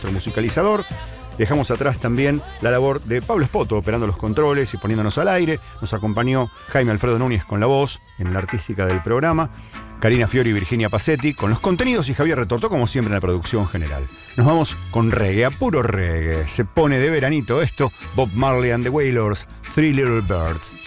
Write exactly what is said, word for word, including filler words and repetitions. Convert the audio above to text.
nuestro musicalizador. Dejamos atrás también la labor de Pablo Espoto operando los controles y poniéndonos al aire. Nos acompañó Jaime Alfredo Núñez con la voz en la artística del programa. Karina Fiori y Virginia Pacetti con los contenidos y Javier Retortó, como siempre, en la producción general. Nos vamos con reggae, a puro reggae. Se pone de veranito esto. Bob Marley and the Wailers, Three Little Birds.